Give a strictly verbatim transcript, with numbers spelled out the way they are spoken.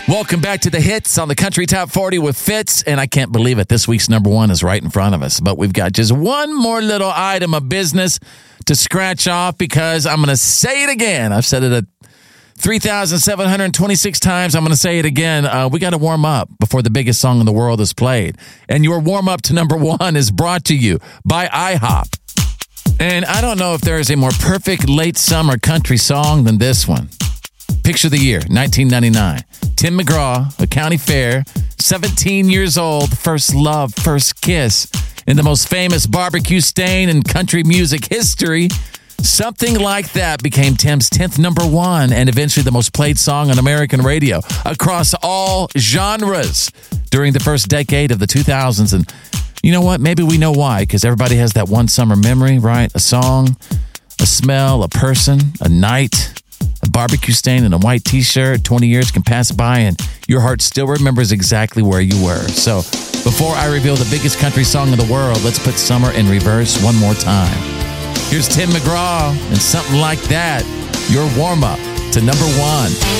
Welcome back to the hits on the Country Top forty with Fitz, and I can't believe it. This week's number one is right in front of us, but we've got just one more little item of business to scratch off because I'm going to say it again. I've said it at three thousand seven hundred twenty-six times. I'm going to say it again. Uh, we got to warm up before the biggest song in the world is played, and your warm up to number one is brought to you by IHOP. And I don't know if there is a more perfect late summer country song than this one. Picture the year, nineteen ninety-nine. Tim McGraw, a county fair, seventeen years old, first love, first kiss. In the most famous barbecue stain in country music history, Something Like That became Tim's tenth number one and eventually the most played song on American radio across all genres during the first decade of the two thousands. And you know what? Maybe we know why, because everybody has that one summer memory, right? A song, a smell, a person, a night. A barbecue stain and a white t-shirt. twenty years can pass by and your heart still remembers exactly where you were. So before I reveal the biggest country song in the world, let's put summer in reverse one more time. Here's Tim McGraw and Something Like That, your warm-up to number one.